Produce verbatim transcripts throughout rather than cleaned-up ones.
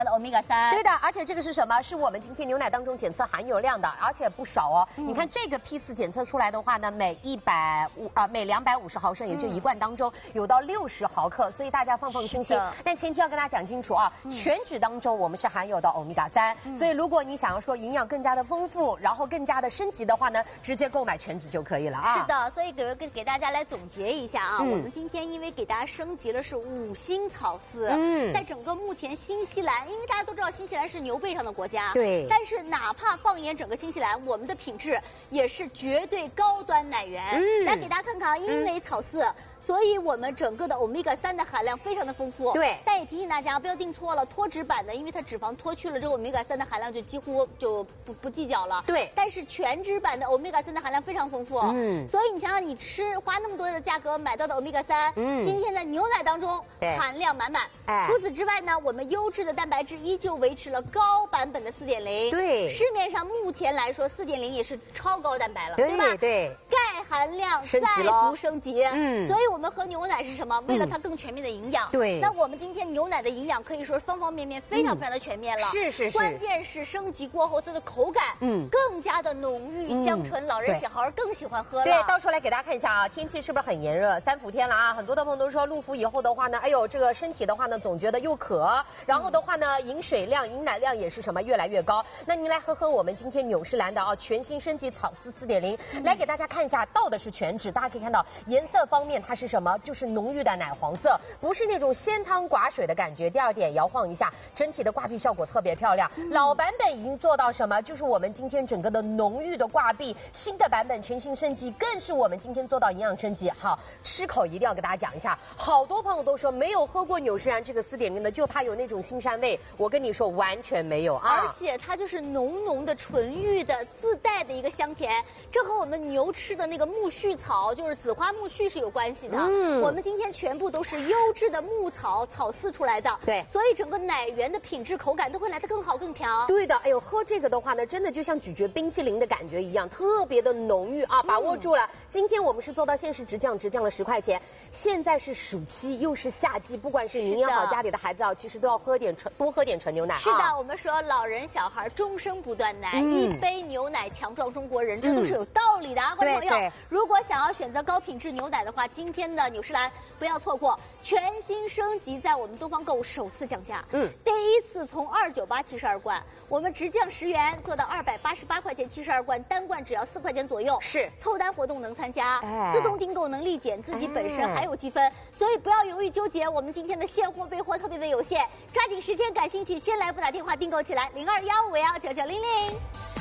的欧米伽三， 对的，而且这个是什么？是我们今天牛奶当中检测含有量的，而且不少哦。嗯、你看这个批次检测出来的话呢，每一百五啊每两百五十毫升，也就一罐当中有到六十毫克，所以大家放放心心。但前提要跟大家讲清楚啊，嗯、全脂当中我们是含有的欧米伽三，嗯、所以如果你想要说营养更加的丰富，然后更加的升级的话呢，直接购买全脂就可以了啊。 是的，所以给给给大家来总结一下啊，嗯、我们今天因为给大家升级了是五星草饲，嗯，在整个目前新西兰，因为大家都知道新西兰是牛背上的国家， 对， 但是哪怕放眼整个新西兰，我们的品质也是绝对高端奶源。嗯，来给大家看看，因为草饲。嗯所以我们整个的欧米伽三的含量非常的丰富， 对， 但也提醒大家不要订错了，脱脂版的，因为它脂肪脱去了之后，欧米伽三的含量就几乎就不不计较了， 对。 但是全脂版的欧米伽三的含量非常丰富，嗯，所以你想想，你吃花那么多的价格买到的欧米伽三，嗯，今天的牛奶当中含量满满。哎，除此之外呢，我们优质的蛋白质依旧维持了高版本的四点零， 对， 市面上目前来说四点零也是超高蛋白了， 对对吧？ 对， 钙含量再幅升级，嗯，所以我们喝牛奶是。是什么？为了它更全面的营养，嗯、对。那我们今天牛奶的营养可以说方方面面非常非常的全面了， 嗯、是是是。 关键是升级过后它的口感，嗯，更加的浓郁香醇，嗯、老人小孩更喜欢喝了。 对，到时候来给大家看一下啊，天气是不是很炎热？三伏天了啊，很多的朋友都说入伏以后的话呢，哎呦，这个身体的话呢，总觉得又渴，然后的话呢，饮水量、饮奶量也是什么越来越高。那您来喝喝我们今天纽诗兰的啊全新升级草饲四点零，来给大家看一下，倒的是全脂，大家可以看到颜色方面它是什么？就是浓郁的奶黄色，不是那种鲜汤寡水的感觉。第二点，摇晃一下，整体的挂壁效果特别漂亮。嗯、老版本已经做到什么？就是我们今天整个的浓郁的挂壁，新的版本全新升级，更是我们今天做到营养升级。好，吃口一定要给大家讲一下。好多朋友都说没有喝过纽诗兰这个四点零的，就怕有那种腥膻味。我跟你说，完全没有啊！ 而且它就是浓浓的纯欲的自带的一个香甜，这和我们牛吃的那个苜蓿草，就是紫花苜蓿是有关系的。嗯，我们今天全部都是优质的牧草草饲出来的， 对， 所以整个奶源的品质口感都会来得更好更强。 对的，哎呦，喝这个的话呢，真的就像咀嚼冰淇淋的感觉一样，特别的浓郁啊！把握住了，嗯、今天我们是做到限时直降，直降了十块钱。现在是暑期，又是夏季，不管是您也好，家里的孩子啊，其实都要喝点纯，多喝点纯牛奶。 是的，啊、我们说老人小孩终生不断奶，嗯、一杯牛奶强壮中国人，这都是有道理的啊！观众朋友，如果想要选择高品质牛奶的话，今天的纽诗兰不要错过，全新升级，在我们东方购物首次降价，嗯，第一次从二九八七十二罐，我们直降十元，做到二百八十八块钱七十二罐，单罐只要四块钱左右， 是凑单活动能参加，哎、自动订购能立减，自己本身还有积分，哎、所以不要犹豫纠结，我们今天的现货备货特别的有限，抓紧时间，感兴趣先来拨打电话订购起来，零二幺五幺九九零零。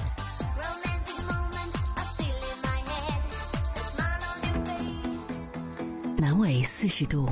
南纬四十度，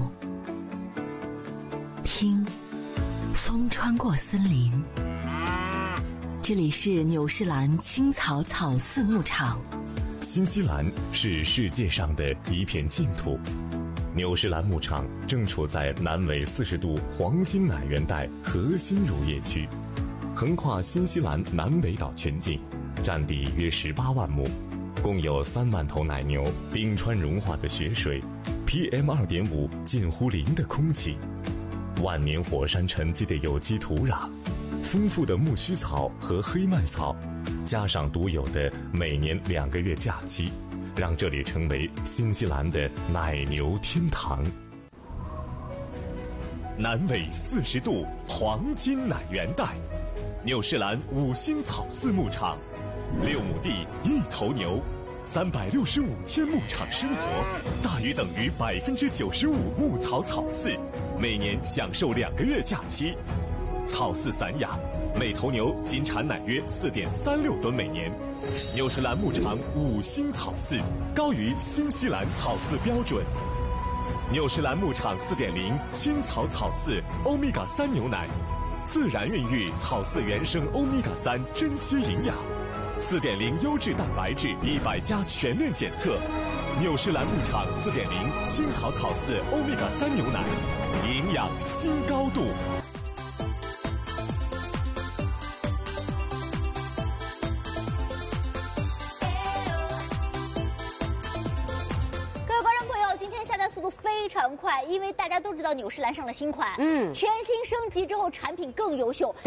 听风穿过森林。这里是纽诗兰青草草饲牧场。 新西兰是世界上的一片净土，纽诗兰牧场正处在南纬四十度黄金奶源带核心乳业区，横跨新西兰南北岛全境，占地约十八万亩，共有三万头奶牛，冰川融化的雪水。P M 二点五 近乎零的空气，万年火山沉积的有机土壤，丰富的苜蓿草和黑麦草，加上独有的每年两个月假期，让这里成为新西兰的奶牛天堂。南纬四十度黄金奶源带，纽诗兰五星草饲牧场，六亩地一头牛。三百六十五天牧场生活，大于等于百分之九十五牧草草饲，每年享受两个月假期。草饲散养，每头牛仅产奶约四点三六吨每年。纽诗兰牧场五星草饲，高于新西兰草饲标准。纽诗兰牧场四点零青草草饲欧米伽三牛奶，自然孕育草饲原生欧米伽三珍稀营养。四点零优质蛋白质一百加全面检测，纽诗兰牧场四点零青草草饲欧米伽三牛奶，营养新高度。 各位观众朋友，今天下单速度非常常快，因为大家都知道纽诗兰上了新款， 嗯， 全新升级之后产品更优秀，